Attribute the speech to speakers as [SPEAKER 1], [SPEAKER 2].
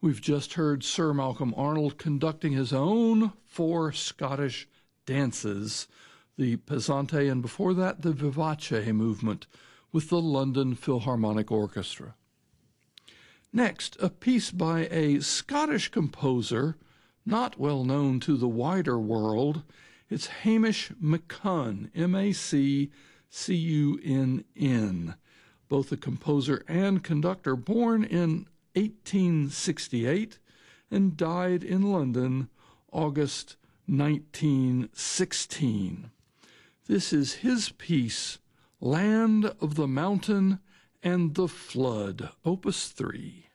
[SPEAKER 1] We've just heard Sir Malcolm Arnold conducting his own 4 Scottish dances, the Pesante, and before that the Vivace movement with the London Philharmonic Orchestra. Next, a piece by a Scottish composer not well known to the wider world. It's Hamish MacCunn, M-A-C-C-U-N-N, both a composer and conductor, born in 1868 and died in London August 1916. This is his piece, Land of the Mountain and the Flood, Opus 3.